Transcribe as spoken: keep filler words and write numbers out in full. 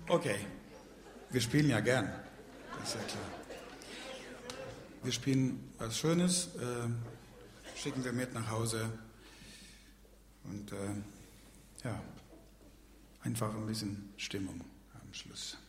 Okay, wir spielen ja gern, das ist ja klar. Wir spielen was Schönes, äh, schicken wir mit nach Hause und äh, ja, einfach ein bisschen Stimmung am Schluss.